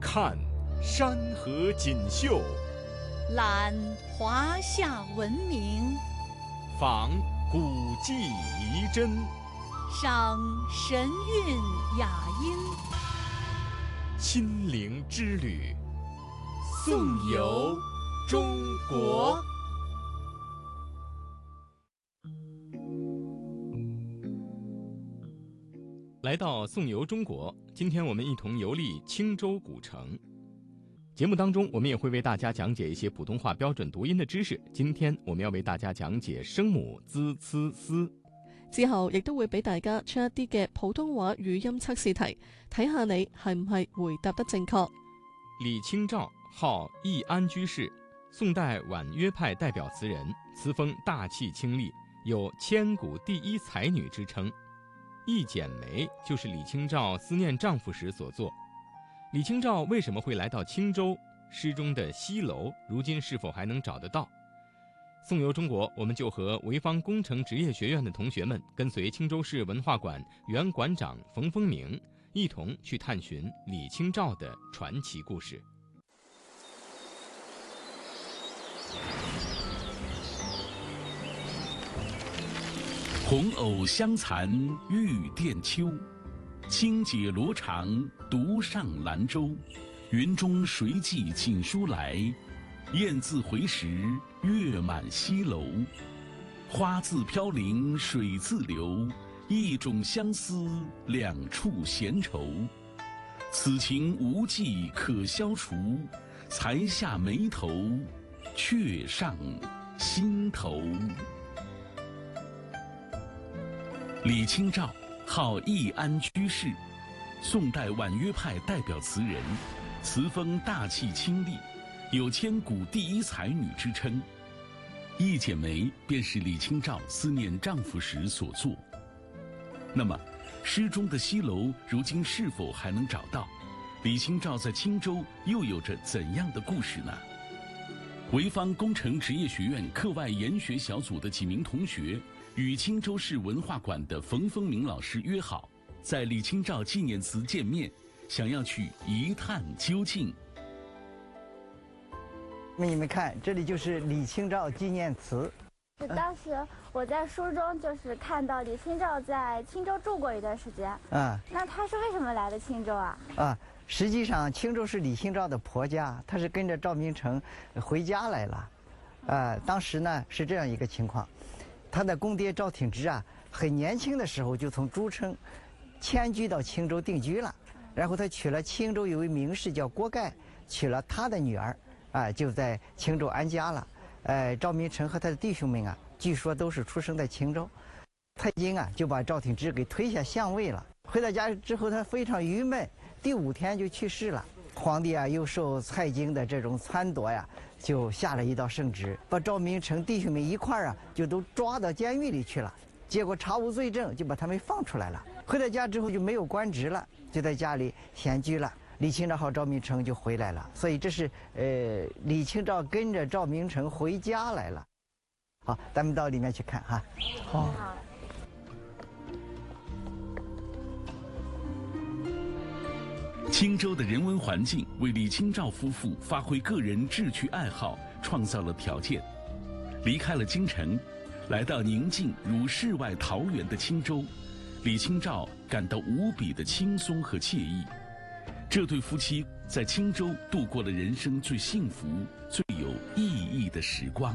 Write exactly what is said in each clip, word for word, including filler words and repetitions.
看山河锦绣， 览华夏文明， 访古迹遗珍， 赏神韵雅音。 心灵之旅，颂游中国。来到颂游中国，今天我们一同游历青州古城。节目当中，我们也会为大家讲解一些普通话标准读音的知識。今天我們要為大家講解聲母 z、c、s。 之後亦都會俾大家出一啲嘅普通話語音測試題，睇下你係唔係回答得正確。 李清照號易安居士，宋代婉約派代表詞人，詞風大氣清麗，有千古第一才女之稱。一剪梅就是李清照思念丈夫時所作。李清照為什麼會來到青州？詩中的西樓如今是否還能找得到？頌遊中國，我們就和潍坊工程職業學院的同學們，跟隨青州市文化館原館長馮風明，一同去探尋李清照的傳奇故事。 紅藕香殘玉殿秋，輕解羅裳獨上蘭州。雲中誰寄錦書來？雁字回時月滿西樓。花自飄零水自流，一種相思兩處閒愁。此情無計可消除，才下眉頭，卻上心頭。李清照號易安居士，宋代婉約派代表詞人，詞風大氣清麗，有千古第一才女之稱。一剪梅便是李清照思念丈夫時所作。那麼詩中的西樓如今是否還能找到？李清照在青州又有着怎樣的故事呢？潍坊工程職業學院課外研學小組的幾名同學與青州市文化館的馮風明老師約好，在李清照紀念祠見面，想要去一探究竟。 你们看，这里就是李清照纪念祠。 是当时我在书中就是看到李清照在青州住过一段时间。啊，那她是为什么来的青州啊？啊， 实际上青州是李清照的婆家，她是跟着赵明诚回家来了。啊，当时呢是这样一个情况，她的公爹赵挺之啊，很年轻的时候就从诸城迁居到青州定居了，然后他娶了青州有位名士叫郭盖，娶了他的女儿。啊，就在青州安家了。呃，赵明诚和他的弟兄们啊，据说都是出生在青州。蔡京啊，就把赵挺之给推下相位了。回到家之后，他非常郁闷，第五天就去世了。皇帝啊，又受蔡京的这种撺掇呀，就下了一道圣旨，把赵明诚弟兄们一块儿啊，就都抓到监狱里去了。结果查无罪证，就把他们放出来了。回到家之后就没有官职了，就在家里闲居了。李清照和赵明诚就回来了，所以这是呃李清照跟着赵明诚回家来了。好，咱们到里面去看哈。好。 青州的人文环境为李清照夫婦發揮個人志趣愛好創造了條件。離開了京城，來到寧靜如世外桃源的青州，李清照感到無比的輕鬆和愜意。這對夫妻在青州度過了人生最幸福、最有意義的時光。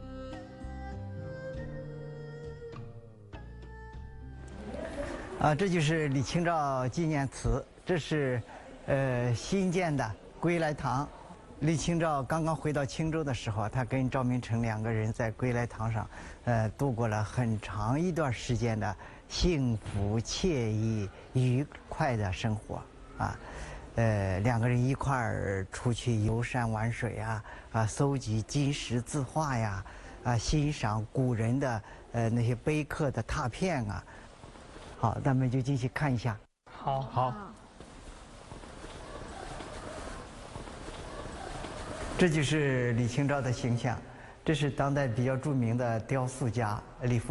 啊，這就是李清照紀念祠，這是呃新建的歸來堂。李清照剛剛回到青州的時候，他跟趙明誠兩個人在歸來堂上，呃，度過了很長一段時間的幸福、愜意、愉快的生活啊。呃，兩個人一塊兒出去遊山玩水啊，啊，搜集金石字畫呀，啊，欣賞古人的呃那些碑刻的拓片啊。好，咱們就進去看一下。 好，好。 這就是李清照的形象，這是當代比較著名的雕塑家李福